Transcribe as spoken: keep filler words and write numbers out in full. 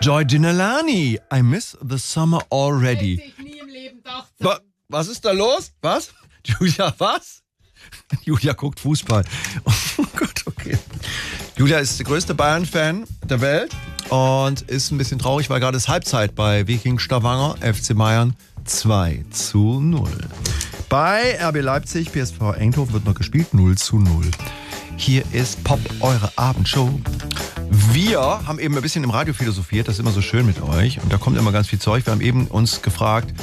Joy Dinalani, I miss the summer already. Hätte ich nie im Leben gedacht. Wa- Was ist da los? Was? Julia, was? Julia guckt Fußball. Oh Gott, okay. Julia ist der größte Bayern-Fan der Welt und ist ein bisschen traurig, weil gerade ist Halbzeit bei Viking Stavanger, F C Bayern zwei zu null. Bei R B Leipzig, P S V Eindhoven wird noch gespielt, null zu null. Hier ist Pop, eure Abendshow. Wir haben eben ein bisschen im Radio philosophiert, das ist immer so schön mit euch und da kommt immer ganz viel Zeug. Wir haben eben uns gefragt,